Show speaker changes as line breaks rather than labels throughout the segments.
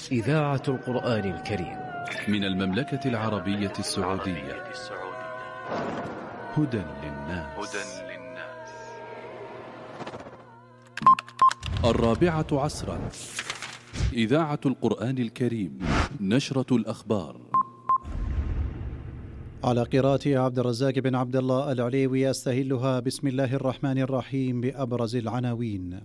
إذاعة القرآن الكريم
من المملكة العربية السعودية. هدى للناس. 4 عصرا. إذاعة القرآن الكريم. نشرة الأخبار
على قراءة عبد الرزاق بن عبد الله العليوي. أستهلها بسم الله الرحمن الرحيم بأبرز العناوين.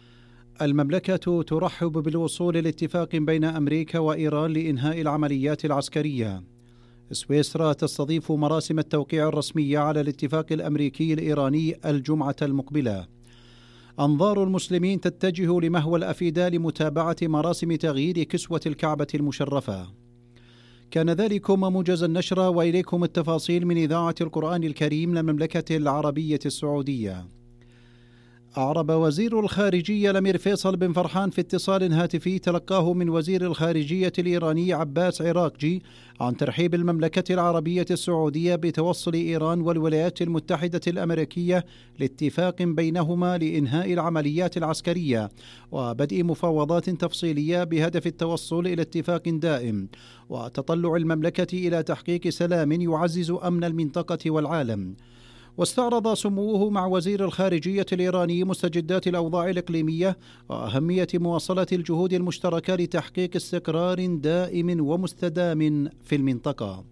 المملكة ترحب بالوصول لاتفاق بين أمريكا وإيران لإنهاء العمليات العسكرية. سويسرا تستضيف مراسم التوقيع الرسمية على الاتفاق الأمريكي الإيراني الجمعة المقبلة. أنظار المسلمين تتجه لمهوى الأفيداء لمتابعة مراسم تغيير كسوة الكعبة المشرفة. كان ذلكم موجز النشر، وإليكم التفاصيل من إذاعة القرآن الكريم للمملكة العربية السعودية. أعرب وزير الخارجية الأمير فيصل بن فرحان في اتصال هاتفي تلقاه من وزير الخارجية الإيراني عباس عراقجي عن ترحيب المملكة العربية السعودية بتوصل إيران والولايات المتحدة الأمريكية لاتفاق بينهما لإنهاء العمليات العسكرية وبدء مفاوضات تفصيلية بهدف التوصل إلى اتفاق دائم وتطلع المملكة إلى تحقيق سلام يعزز أمن المنطقة والعالم. واستعرض سموه مع وزير الخارجية الإيراني مستجدات الأوضاع الإقليمية وأهمية مواصلة الجهود المشتركة لتحقيق استقرار دائم ومستدام في المنطقة.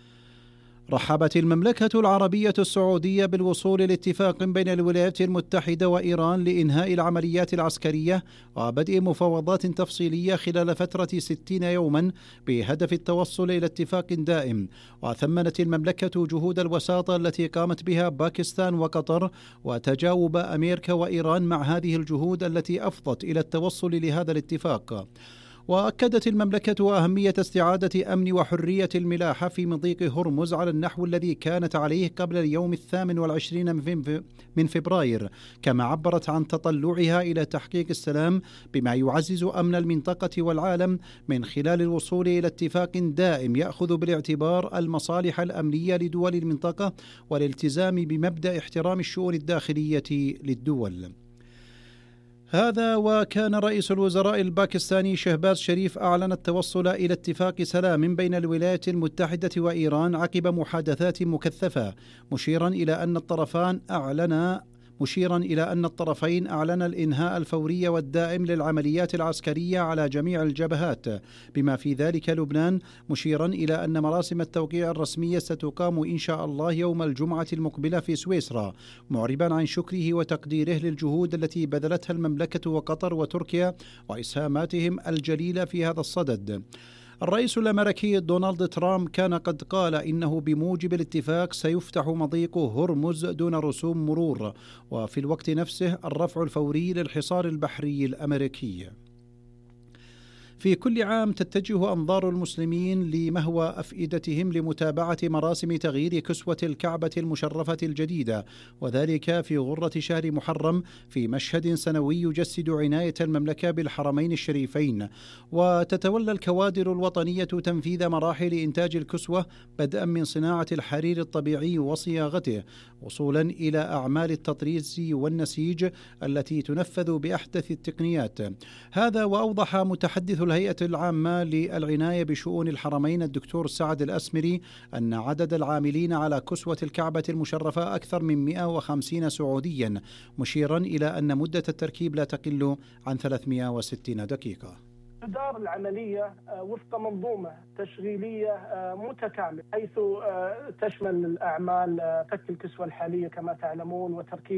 رحبت المملكة العربية السعودية بالوصول لاتفاق بين الولايات المتحدة وإيران لإنهاء العمليات العسكرية وبدء مفاوضات تفصيلية خلال فترة 60 يوما بهدف التوصل إلى اتفاق دائم. وثمنت المملكة جهود الوساطة التي قامت بها باكستان وقطر وتجاوب أمريكا وإيران مع هذه الجهود التي أفضت إلى التوصل لهذا الاتفاق. وأكدت المملكة أهمية استعادة أمن وحرية الملاحة في مضيق هرمز على النحو الذي كانت عليه قبل اليوم 28 من فبراير، كما عبرت عن تطلعها إلى تحقيق السلام بما يعزز أمن المنطقة والعالم من خلال الوصول إلى اتفاق دائم يأخذ بالاعتبار المصالح الأمنية لدول المنطقة والالتزام بمبدأ احترام الشؤون الداخلية للدول. هذا وكان رئيس الوزراء الباكستاني شهباز شريف أعلن التوصل إلى اتفاق سلام بين الولايات المتحدة وإيران عقب محادثات مكثفة، مشيرا إلى أن الطرفين أعلن الإنهاء الفوري والدائم للعمليات العسكرية على جميع الجبهات بما في ذلك لبنان، مشيرا إلى أن مراسم التوقيع الرسمية ستقام إن شاء الله يوم الجمعة المقبلة في سويسرا، معربا عن شكره وتقديره للجهود التي بذلتها المملكة وقطر وتركيا وإسهاماتهم الجليلة في هذا الصدد. الرئيس الأمريكي دونالد ترامب كان قد قال إنه بموجب الاتفاق سيفتح مضيق هرمز دون رسوم مرور، وفي الوقت نفسه الرفع الفوري للحصار البحري الأمريكي. في كل عام تتجه أنظار المسلمين لمهوى أفئدتهم لمتابعة مراسم تغيير كسوة الكعبة المشرفة الجديدة، وذلك في غرة شهر محرم في مشهد سنوي يجسد عناية المملكة بالحرمين الشريفين. وتتولى الكوادر الوطنية تنفيذ مراحل إنتاج الكسوة بدءا من صناعة الحرير الطبيعي وصياغته وصولا إلى أعمال التطريز والنسيج التي تنفذ بأحدث التقنيات. هذا وأوضح متحدث الهيئة العامة للعناية بشؤون الحرمين الدكتور سعد الأسمري أن عدد العاملين على كسوة الكعبة المشرفة أكثر من 150 سعوديا، مشيرا إلى أن مدة التركيب لا تقل عن 360 دقيقة.
تدار العملية وفق منظومة تشغيلية متكاملة، حيث تشمل الأعمال فك الكسوة الحالية كما تعلمون وتركيب